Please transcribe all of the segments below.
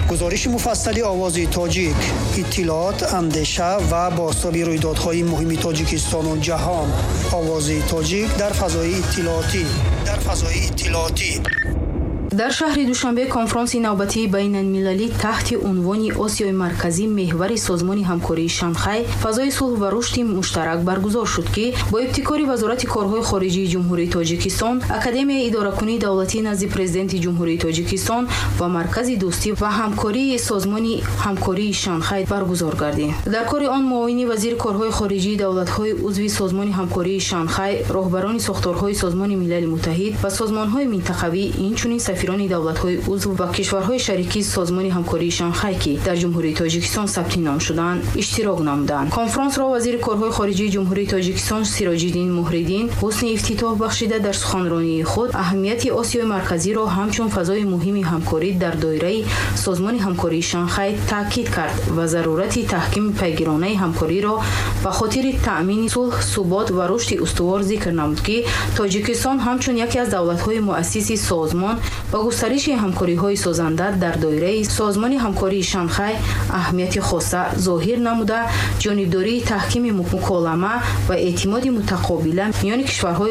گزارش مفصلی آواز تاجیک، اطلاعات، اندیشه و بازتابی رویدادهای مهم تاجیکستان و جهان. آواز تاجیک در فضای اطلاعاتی. در شهر دوشنبه کنفرانسی نوبتی بین المللی تحت عنوان آسیای مرکزی محور سازمان همکاری شانگهای فضای صلح و رشد مشترک برگزار شد که با ابتکار وزارت کارهای خارجی جمهوری تاجیکستان، اکادمی اداره‌کنی دولتی نزد پرزیدنت جمهوری تاجیکستان و مرکز دوستی و همکاری سازمان همکاری شانگهای برگزار گردید. در کار آن معاون وزیر کارهای خارجی دولت‌های عضو سازمان همکاری شانگهای، راهبران ساختارهای سازمان ملل متحد و سازمان‌های منطقوی، اینچنین سفیران دولت‌های عضو و کشورهای شریک سازمان همکاری شانگهای که در جمهوری تاجیکستان ثبت نام شدند اشتراک نمودند. کنفرانس را وزیر کارهای خارجی جمهوری تاجیکستان سیراج‌الدین مهرالدین حسن افتتاح بخشیده در سخنرانی خود اهمیت آسیای مرکزی را همچون فضای مهم همکاری در دایره سازمان همکاری شانگهای تاکید کرد و ضرورت تحکیم پیگیرانه همکاری را به خاطر تأمین صلح، ثبات و رشد استوار ذکر نمود که تاجیکستان همچون یکی از دولت‌های مؤسس سازمان با گسترش همکاری‌های سازنده در دایره سازمان همکاری شانگهای اهمیت خاصه ظاهر نموده، جانبداری تحکیم مکالمه و اعتماد متقابل میان کشورهای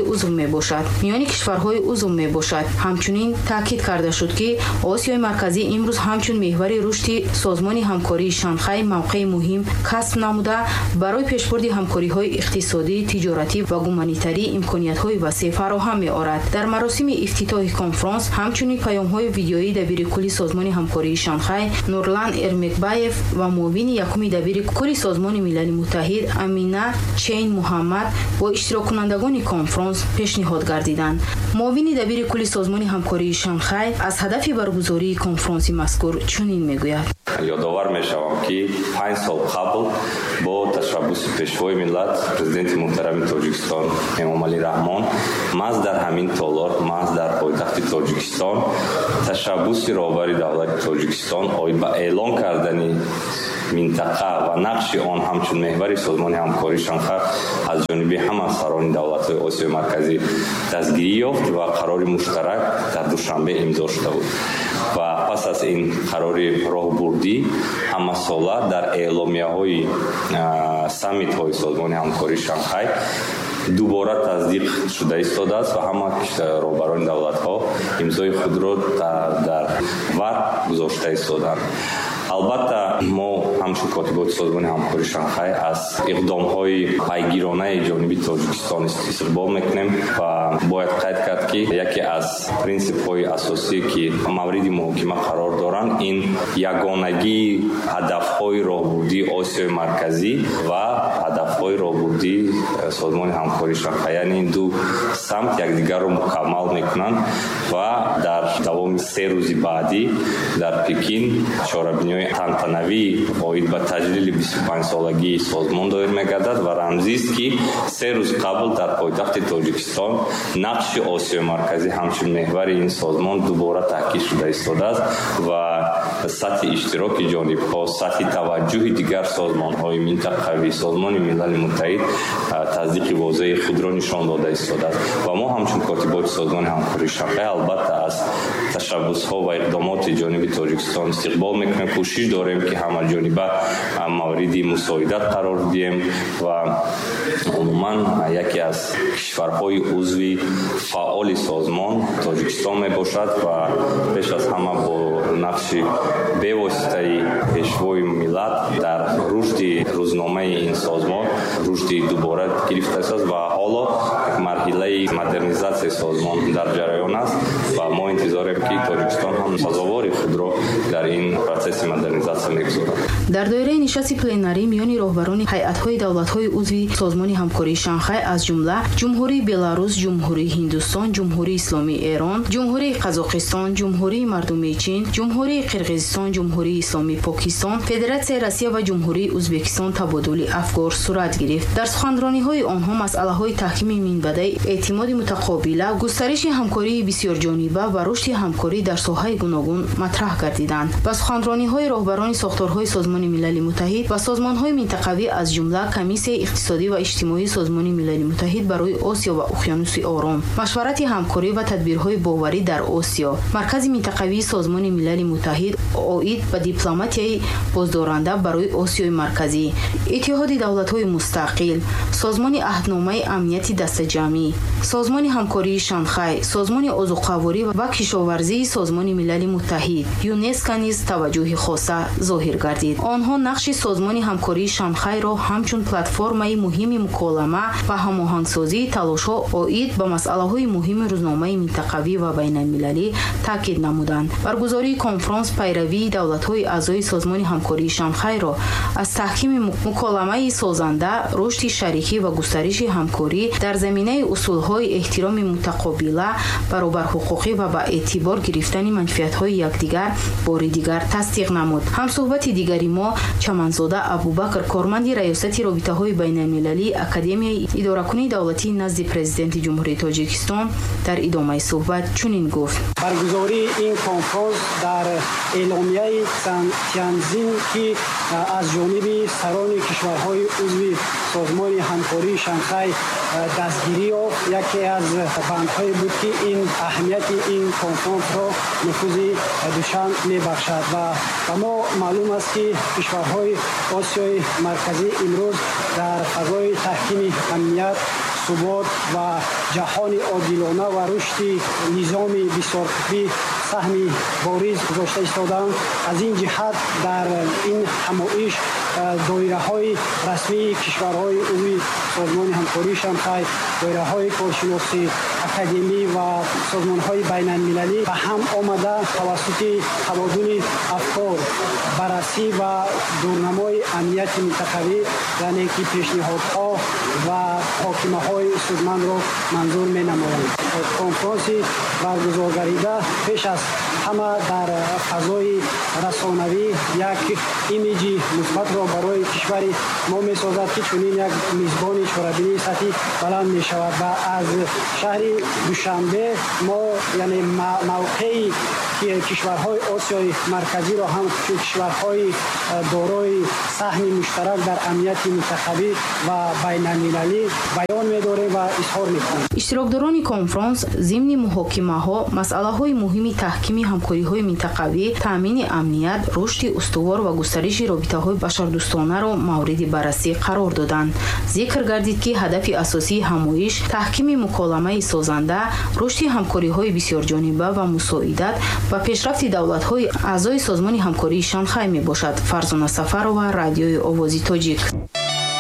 عضو میباشد. همچنین تاکید کرده شد که آسیای مرکزی امروز همچون محور رشد سازمان همکاری شانگهای موقع مهم کسب نموده برای پیشبرد همکاری‌های اقتصادی، تجارتی و گومانیتاری امکانیت‌های وسیع فراهم می‌آورد. در مراسم افتتاح کنفرانس همچنین پیام‌های ویدیویی دبیر کل سازمان همکاری شانگهای نورلان ارمکبایف و معاون یکم دبیر کل سازمان ملل متحد امینه چین محمد با اشتراک کنندگان کنفرانس پیشنهاد گردیدند. معاون دبیر کل سازمان همکاری شانگهای از هدف برگزاری کنفرانس مذکور چنین میگوید: یادآور می‌شوم که 5 سال قبل با تشبث پیشوای ملت پرزیدنت محترم تاجیکستان امام علی رحمان محض در همین تالار، محض در پایتخت تاجیکستان تشبث راهبر دولت تاجیکستان با اعلان کردن منطقه و نقش آن همچون محور سازمان همکاری شانگهای از جانب همه سران دولت‌های آسیای مرکزی دستگیری یافت و قرار مشترک در دوشنبه امضا شده بود و پس از این قرار راهبردی همه ساله در اعلامیه‌های سامیت‌های سازمان همکاری شانگهای دوباره تصدیق شده ایستاده است و همه راهبران دولت‌ها امضای خود را در ورق گذاشته ایستادند. البته ما همچون کاتبات سازمان همکاری شانگهای از اقدام‌های پیگیرانه جانبی تاجیکستان استقبال میکنیم و باید قید کرد که یکی از پرینسیپ‌های اساسی که مورد محاکمه قرار دارند این یگانگی هدف‌های راهبردی آسیای مرکزی و هدف‌های راهبردی سازمان همکاری شانگهای، یعنی این دو سمت یکدیگر را مکمل میکنند و در دوام 3 روز بعدی در پکین چهاربینی تنتنوی اوید به تجلیل 25 سالگی سازمان دایر می‌گردد و رمزی است که 3 روز قبل در پایتخت تاجیکستان نقش آسیای مرکزی همچون محور این سازمان دوباره تاکید شده ایستاده است و سطح اشتراک جانب‌ها، سطح توجه دیگر سازمان‌های منطقوی، سازمان ملل متحد تصدیق واضح خود را نشان داده ایستاده است و ما همچون کاتبات سازمان همکاری شانگهای البته از تشبث‌ها و اقدامات جانب تاجیکستان استقبال می‌کنیم. کوشش داریم که همه جانبه مورد مساعدت قرار دهیم و عموما یکی از کشورهای عضو فعال سازمان تاجیکستان میباشد و پیش از همه با نقش بی‌واسطه پیشوای ملت در رشد روزنامه این سازمان رشد دوباره گرفته است و حالا مرحله مدرنیزاسیون سازمان در جریان است و ما انتظار داریم که تاجیکستان هم سزاوار خود را در این پروسس مدرنیزاسیون می‌گذارد. در دایره نشست پلنری میان راهبران هیئت‌های دولت‌های عضو سازمان همکاری شانگهای از جمله جمهوری بلاروس، جمهوری هندوستان، جمهوری اسلامی ایران، جمهوری قزاقستان، جمهوری مردمی چین، جمهوری قرقیزستان، جمهوری اسلامی پاکستان، فدراسیون روسیه و جمهوری ازبکستان تبادل افکار صورت گرفت. در سخنرانی‌های آنها مسئله‌های تحکیم منبع اعتماد متقابل، گسترش همکاری بسیار جانبه و رشد همکاری در ساحه‌های گوناگون مطرح گردیدند. با سخنرانی‌های راهبران ساختارهای سازمان созмони милали муттаҳид ва созмонҳои минтақавӣ аз ҷумла комиссияи иқтисодӣ ва иҷтимоии созмони милали муттаҳид барои Осиё ва уқёнуси Ором, машварати ҳамкорӣ ва тадбирҳои боварӣ дар Осиё, маркази минтақавии созмони милали муттаҳид оид ба дипломатияи боздоранда барои Осиёи марказӣ, иттиҳоди давлатҳои мустақил, созмони аҳдномаи амнияти дастаҷамъӣ, созмони ҳамкории Шанхай, созмони озуқаворӣ ва кишоварзии созмони милали муттаҳид, ЮНЕСКО низ таваҷҷӯҳи хоса зоҳир гардид. онҳо нақши созмони ҳамкории Шанхайро ҳамчун платформаи муҳими муколама ва ҳамоҳангсозии талошҳо оид ба масъалаҳои муҳими рӯзномаи минтақавӣ ва байналмилалӣ таъкид намуданд. баргузории конфронс пайравии давлатҳои аъзои созмони ҳамкории Шанхайро аз таҳкими муколамаи созанда, рушди шарикӣ ва густариши ҳамкорӣ дар заминаи усулҳои эҳтироми мутақобила, баробарҳуқуқӣ ва ба эътибор гирифтани манфиатҳои якдигар бори дигар тасдиқ намуд. ҳамсӯҳбати дигари мо Чаманзода Абубакр, корманди раёсати робитаҳои байналмилалии Академияи идоракунии давлатии назди президенти ҷумҳурии Тоҷикистон дар идомаи суҳбат чунин гуфт: баргузории ин конфронс дар эъломияи Тянзин ки аз ҷониби сарони кишварҳои узви созмони ҳамкории Шанхай дастгирӣ ёфт, яке аз бандҳое буд ки ин аҳамияти ин конфронсро нуфузи душанд мебахшад. ва ба мо маълум аст ки кишварҳои Осиёи марказӣ имрӯз дар фазои таҳкими амният, субот ва ҷаҳони одилона ва рушди низоми бисёрқутбӣ саҳми бориз гузошта истоданд. аз ин ҷиҳат дар ин ҳамоиш доираҳои расмии кишварҳои узви созмони ҳамкории Шанхай, доираҳои коршиносӣ, академӣ ва созмонҳои байналмилалӣ ба ҳам омада тавассути табодули афкор, баррасӣ ва дурнамои амнияти минтақавӣ, яъне ки пешниҳодҳо ва ҳокимаҳои судмандро манзур менамоянд. конфронси баргузоргарида пеш аз ҳама дар фазои расонавӣ як имиҷи мусбатро барои кишвари мо месозад, ки чунин як мизбони чорабинии сатҳи баланд мешавад. ва аз шаҳри Душанбе мо яъне мавқеи кишварҳои Осиёи марказиро ҳамчун кишварҳои дорои саҳми муштарак дар амнияти минтақавӣ ва байналмилалӣ баён медорем ва изҳор мекунем. иштирокдорони конфронс зимни муҳокимаҳо масъалаҳои муҳими таҳкими ҳамкориҳои минтақавӣ, таъмини амният, рушди устувор ва густариши робитаҳои башардӯстонаро мавриди баррасӣ қарор доданд. зикр гардид ки ҳадафи асосии ҳамоиш таҳкими муколамаи созанда, рушди ҳамкориҳои бисёрҷониба ва мусоидат ва пешрафти давлатҳои аъзои созмони ҳамкории Шанхай мебошад. Фарзона Сафарова, Радиои Овози Тоҷик.